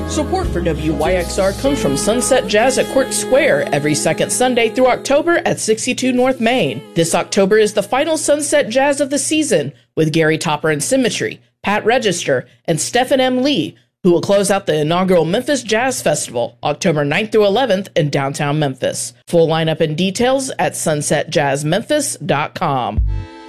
Support for WYXR comes from Sunset Jazz at Court Square every second Sunday through October at 62 North Main. This October is the final Sunset Jazz of the season with Gary Topper and Symmetry, Pat Register, and Stephen M. Lee, who will close out the inaugural Memphis Jazz Festival October 9th through 11th in downtown Memphis. Full lineup and details at sunsetjazzmemphis.com.